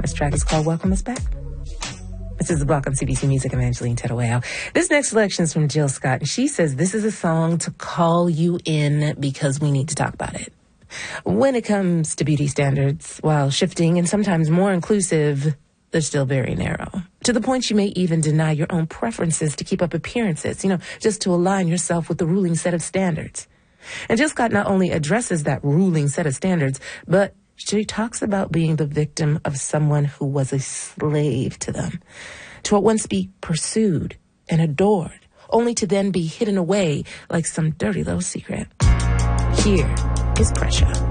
This track is called Welcome Us Back. This is The Block on CBC Music. I'm Angeline Teruel. This next selection is from Jill Scott, and she says this is a song to call you in because we need to talk about it. When it comes to beauty standards, while shifting and sometimes more inclusive, they're still very narrow. To the point you may even deny your own preferences to keep up appearances, just to align yourself with the ruling set of standards. And Jill Scott not only addresses that ruling set of standards, but she talks about being the victim of someone who was a slave to them, to at once be pursued and adored, only to then be hidden away like some dirty little secret. Here is Pressure.